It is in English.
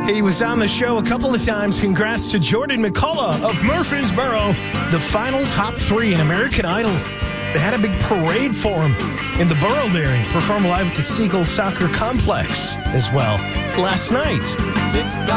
He was on the show a couple of times. Congrats to Jordan McCullough of Murfreesboro, the final top 3 in American Idol. They had a big parade for him in the Borough there. He performed live at the Siegel Soccer Complex as well last night.